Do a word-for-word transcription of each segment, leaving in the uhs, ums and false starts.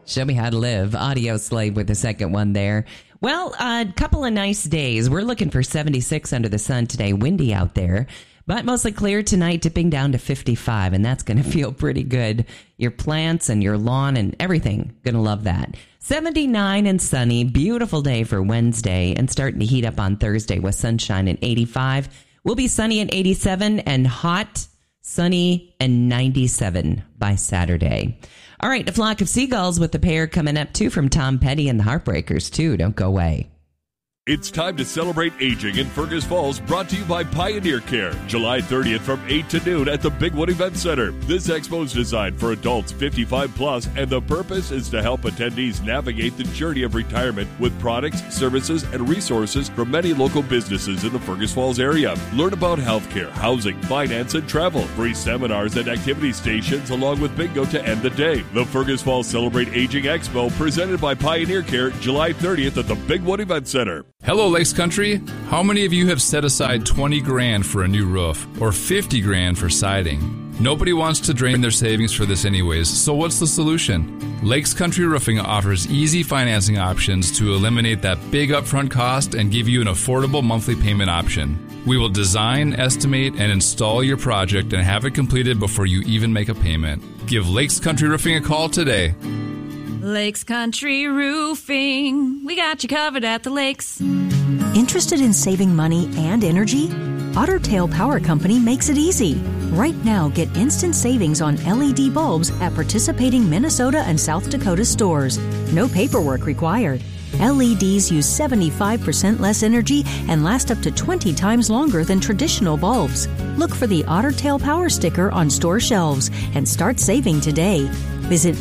Show Me How to Live. Audio Slave with the second one there. Well, a couple of nice days. We're looking for seventy-six under the sun today. Windy out there, but mostly clear tonight, dipping down to fifty-five, and that's going to feel pretty good. Your plants and your lawn and everything, going to love that. seventy-nine and sunny. Beautiful day for Wednesday, and starting to heat up on Thursday with sunshine at eighty-five. We'll be sunny at eighty-seven and hot, sunny, and ninety-seven by Saturday. All right, a flock of seagulls with the pair coming up, too, from Tom Petty and the Heartbreakers, too. Don't go away. It's time to celebrate aging in Fergus Falls, brought to you by Pioneer Care. July thirtieth from eight to noon at the Bigwood Event Center. This expo is designed for adults fifty-five plus, and the purpose is to help attendees navigate the journey of retirement with products, services, and resources from many local businesses in the Fergus Falls area. Learn about healthcare, housing, finance, and travel. Free seminars and activity stations along with bingo to end the day. The Fergus Falls Celebrate Aging Expo, presented by Pioneer Care, July thirtieth at the Bigwood Event Center. Hello, Lakes Country. How many of you have set aside twenty grand for a new roof or fifty grand for siding? Nobody wants to drain their savings for this anyways, so what's the solution? Lakes Country Roofing offers easy financing options to eliminate that big upfront cost and give you an affordable monthly payment option. We will design, estimate, and install your project and have it completed before you even make a payment. Give Lakes Country Roofing a call today. Lakes Country Roofing. We got you covered at the lakes. Interested in saving money and energy? Otter Tail Power Company makes it easy. Right now, get instant savings on L E D bulbs at participating Minnesota and South Dakota stores. No paperwork required. L E Ds use seventy-five percent less energy and last up to twenty times longer than traditional bulbs. Look for the Otter Tail Power sticker on store shelves and start saving today. Visit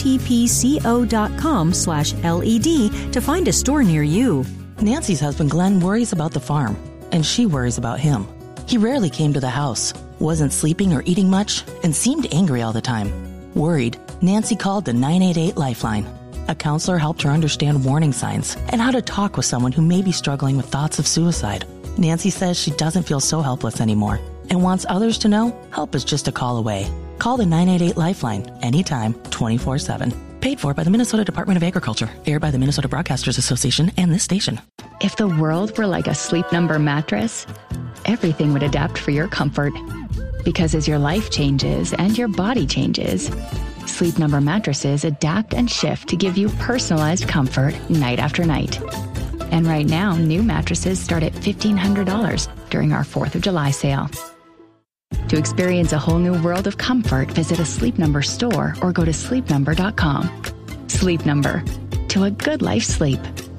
otpco.com slash LED to find a store near you. Nancy's husband Glenn worries about the farm, and she worries about him. He rarely came to the house, wasn't sleeping or eating much, and seemed angry all the time. Worried, Nancy called the nine eight eight Lifeline. A counselor helped her understand warning signs and how to talk with someone who may be struggling with thoughts of suicide. Nancy says she doesn't feel so helpless anymore and wants others to know help is just a call away. Call the nine eight eight Lifeline anytime, twenty-four seven. Paid for by the Minnesota Department of Agriculture. Aired by the Minnesota Broadcasters Association and this station. If the world were like a Sleep Number mattress, everything would adapt for your comfort. Because as your life changes and your body changes, Sleep Number mattresses adapt and shift to give you personalized comfort night after night. And right now, new mattresses start at fifteen hundred dollars during our fourth of July sale. To experience a whole new world of comfort, visit a Sleep Number store or go to sleep number dot com. Sleep Number. To a good life sleep.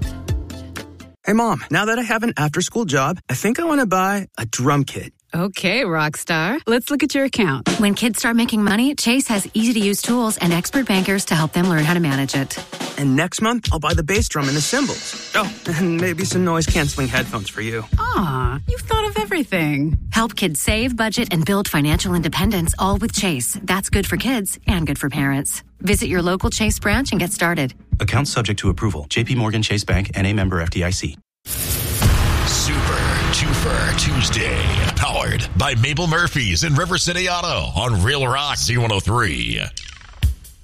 Hey, Mom, now that I have an after-school job, I think I want to buy a drum kit. Okay, Rockstar. Let's look at your account. When kids start making money, Chase has easy-to-use tools and expert bankers to help them learn how to manage it. And next month, I'll buy the bass drum and the cymbals. Oh, and maybe some noise-canceling headphones for you. Aw, you've thought of everything. Help kids save, budget, and build financial independence, all with Chase. That's good for kids and good for parents. Visit your local Chase branch and get started. Account subject to approval. J P Morgan Chase Bank, N A member F D I C. Super Twofer Tuesday, powered by Mabel Murphy's in River City Auto on Real Rock Z one oh three.